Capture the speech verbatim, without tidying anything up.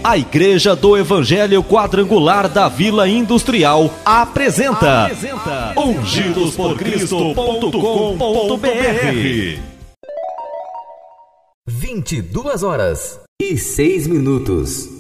A Igreja do Evangelho Quadrangular da Vila Industrial apresenta, apresenta ungidos por cristo ponto com ponto b r. vinte e duas horas e seis minutos.